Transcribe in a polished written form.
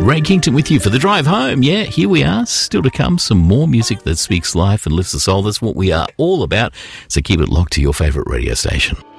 Ray Kington with you for the drive home. Yeah, here we are. Still to come, some more music that speaks life and lifts the soul. That's what we are all about. So keep it locked to your favourite radio station.